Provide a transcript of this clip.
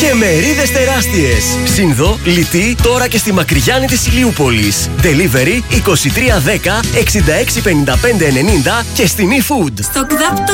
και μερίδες τεράστιες. Σύνδο, λιτή, τώρα και στη Μακριγιάννη της Ηλιούπολης. Delivery 2310 66 55 90 και στην eFood. Στο ΚΔΑΠ το